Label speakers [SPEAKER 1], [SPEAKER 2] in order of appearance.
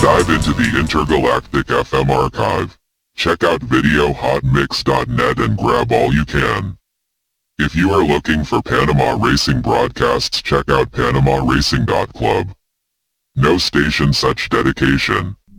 [SPEAKER 1] Dive into the intergalactic FM archive. Check out videohotmix.net and grab all you can. If you are looking for Panama Racing broadcasts, check out PanamaRacing.club. No station such dedication.